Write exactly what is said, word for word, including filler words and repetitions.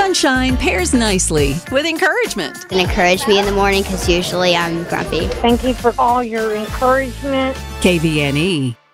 Sunshine pairs nicely with encouragement. And encourage me in the morning because usually I'm grumpy. Thank you for all your encouragement. K V N E